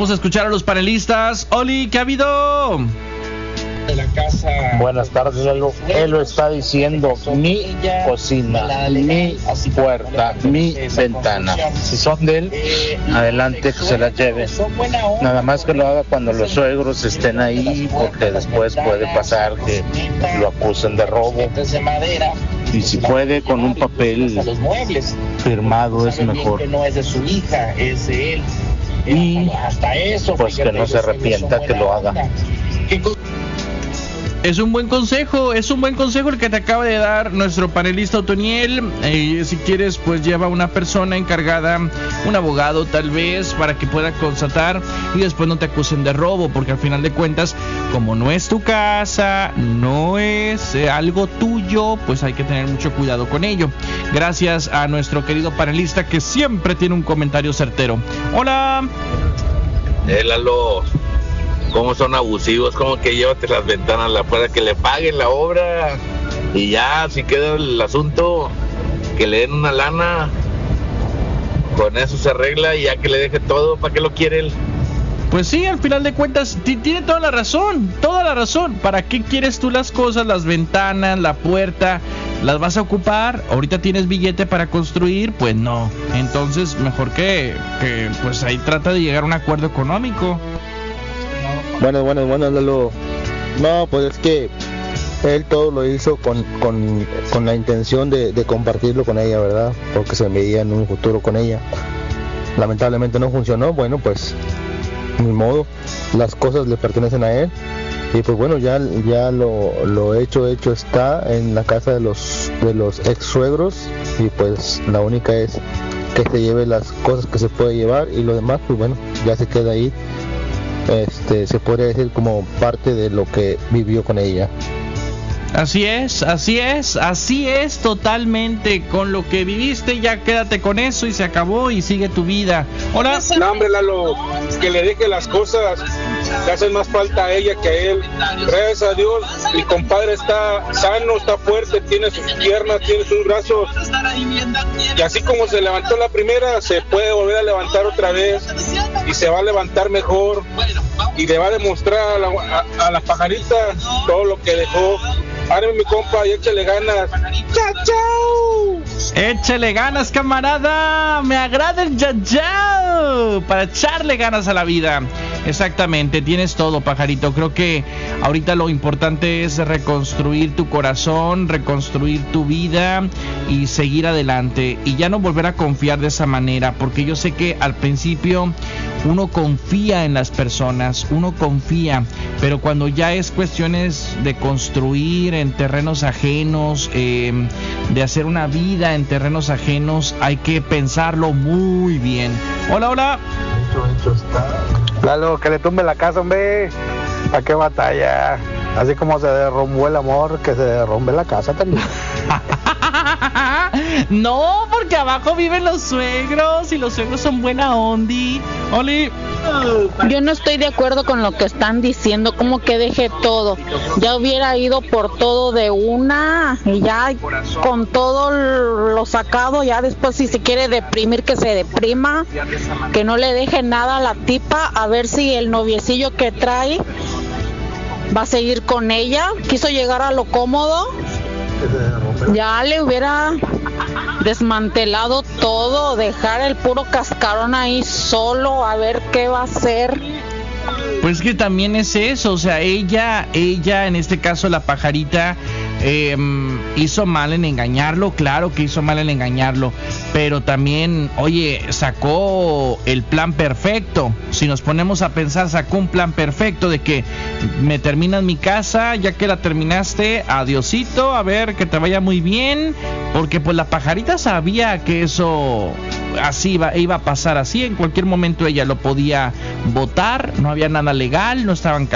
Vamos a escuchar a los panelistas. Oli, ¿qué ha habido? De la casa. Buenas tardes, Lalo. Él lo está diciendo, mi cocina, mi puerta, mi ventana. Si son de él, adelante, que se las lleve. Nada más que lo haga cuando los suegros estén ahí, porque después puede pasar que lo acusen de robo. Y si puede, con un papel firmado es mejor. No es de su hija, es de él. Y hasta eso, pues que no se arrepienta que lo haga. Es un buen consejo el que te acaba de dar nuestro panelista Otoniel. Si quieres, pues lleva una persona encargada, un abogado tal vez, para que pueda constatar y después no te acusen de robo, porque al final de cuentas, como no es tu casa, no es algo tuyo, pues hay que tener mucho cuidado con ello. Gracias a nuestro querido panelista que siempre tiene un comentario certero. Hola. Lalo, cómo son abusivos, como que llévate las ventanas afuera, que le paguen la obra y ya, si queda el asunto, que le den una lana, con eso se arregla y ya que le deje todo. ¿Para qué lo quiere él? Pues sí, al final de cuentas tiene toda la razón. ¿Para qué quieres tú las cosas, las ventanas, la puerta? ¿Las vas a ocupar? ¿Ahorita tienes billete para construir? Pues no. Entonces mejor que pues ahí trata de llegar a un acuerdo económico. Bueno, Lalo. No, pues es que él todo lo hizo con la intención de compartirlo con ella, ¿verdad? Porque se veía en un futuro con ella. Lamentablemente no funcionó. Bueno, pues ni modo, las cosas le pertenecen a él. Y pues bueno, ya lo hecho está en la casa de los ex suegros. Y pues la única es que se lleve las cosas que se puede llevar, y lo demás pues bueno, ya se queda ahí. Se podría decir como parte de lo que vivió con ella. Así es, totalmente. Con lo que viviste, ya quédate con eso y se acabó y sigue tu vida. Hola. No, hombre, Lalo, que le deje las cosas, le hacen más falta a ella que a él. Gracias a Dios, mi compadre está sano, está fuerte, tiene sus piernas, tiene sus brazos. Y así como se levantó la primera, se puede volver a levantar otra vez y se va a levantar mejor. Y le va a demostrar a la pajarita todo lo que dejó. Ánimo, mi compa, y échale ganas. ¡Chao! Échale ganas, camarada. Me agrada el chao para echarle ganas a la vida. Exactamente, tienes todo, pajarito. Creo que ahorita lo importante es reconstruir tu corazón, reconstruir tu vida y seguir adelante. Y ya no volver a confiar de esa manera, porque yo sé que al principio uno confía en las personas, pero cuando ya es cuestiones de construir en terrenos ajenos, de hacer una vida en terrenos ajenos, hay que pensarlo muy bien. Hola. Lalo, que le tumbe la casa, hombre. ¿A qué batalla? Así como se derrumbó el amor, que se derrumbe la casa también. No, porque abajo viven los suegros y los suegros son buena ondi. Oli. Yo no estoy de acuerdo con lo que están diciendo, como que deje todo. Ya hubiera ido por todo de una y ya con todo lo sacado, ya después si se quiere deprimir que se deprima, que no le deje nada a la tipa, a ver si el noviecillo que trae va a seguir con ella. Quiso llegar a lo cómodo, ya le hubiera desmantelado todo, dejar el puro cascarón ahí solo, a ver qué va a hacer. Pues que también es eso, o sea, ella en este caso la pajarita hizo mal en engañarlo, claro que hizo mal en engañarlo, pero también, oye, sacó el plan perfecto. Si nos ponemos a pensar, sacó un plan perfecto de que me terminas mi casa, ya que la terminaste, adiosito, a ver, que te vaya muy bien, porque pues la pajarita sabía que eso así iba a pasar así, en cualquier momento ella lo podía votar, no había nada legal, no estaban